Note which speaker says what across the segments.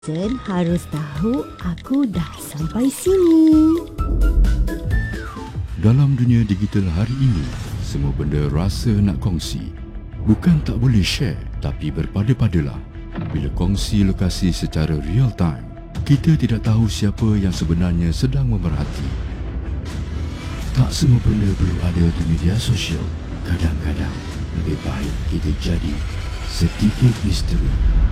Speaker 1: Sen harus tahu aku dah sampai sini.
Speaker 2: Dalam dunia digital hari ini, semua benda rasa nak kongsi. Bukan tak boleh share, tapi berpada-padalah. Bila kongsi lokasi secara real time, kita tidak tahu siapa yang sebenarnya sedang memerhati. Tak semua benda perlu ada di media sosial. Kadang-kadang, lebih baik kita jadi sedikit misteri.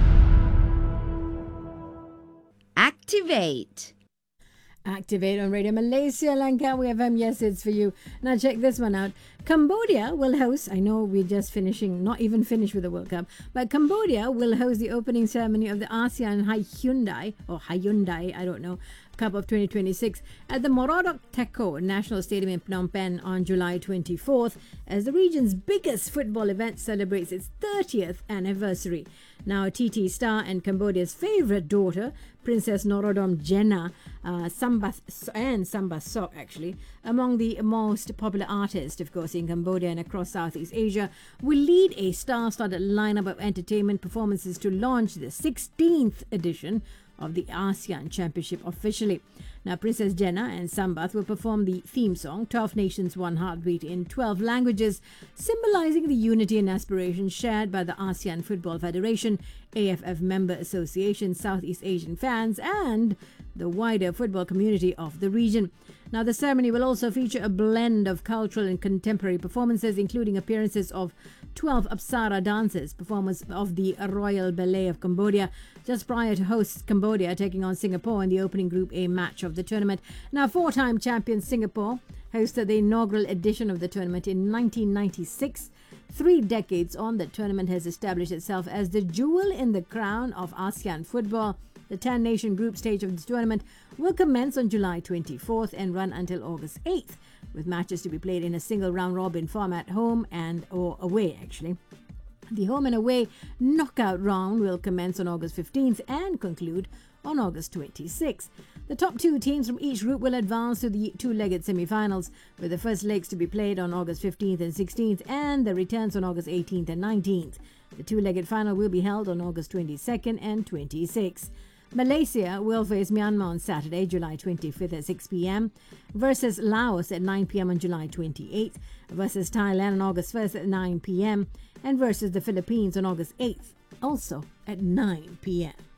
Speaker 3: Activate on Radio Malaysia, Langkawi FM. Yes, it's for you. Now check this one out. Cambodia will host, I know we're just finishing, not even finished with the World Cup, but Cambodia will host the opening ceremony of the ASEAN Hyundai, I don't know, Cup of 2026 at the Morodok Teko National Stadium in Phnom Penh on July 24th as the region's biggest football event celebrates its 30th anniversary. Now, TT Star and Cambodia's favourite daughter, Princess Norodom Jenna Sambath Sok, actually, among the most popular artists, of course, in Cambodia and across Southeast Asia, will lead a star-studded lineup of entertainment performances to launch the 16th edition of the ASEAN Championship officially. Now, Princess Jenna and Sambath will perform the theme song, 12 Nations, One Heartbeat, in 12 languages, symbolizing the unity and aspiration shared by the ASEAN Football Federation, AFF member association, Southeast Asian fans, and the wider football community of the region. Now, the ceremony will also feature a blend of cultural and contemporary performances, including appearances of 12 Apsara dancers, performers of the Royal Ballet of Cambodia, just prior to hosts Cambodia taking on Singapore in the opening Group A match of the tournament. Now, four-time champion Singapore hosted the inaugural edition of the tournament in 1996. 3 decades on, the tournament has established itself as the jewel in the crown of ASEAN football. The 10-nation group stage of the tournament will commence on July 24th and run until August 8th, with matches to be played in a single round-robin format, home and or away, actually. The home and away knockout round will commence on August 15th and conclude on August 26th. The top 2 teams from each group will advance to the two-legged semi-finals, with the first legs to be played on August 15th and 16th and the returns on August 18th and 19th. The two-legged final will be held on August 22nd and 26th. Malaysia will face Myanmar on Saturday, July 25th at 6 p.m. versus Laos at 9 p.m. on July 28th, versus Thailand on August 1st at 9 p.m. and versus the Philippines on August 8th, also at 9 p.m.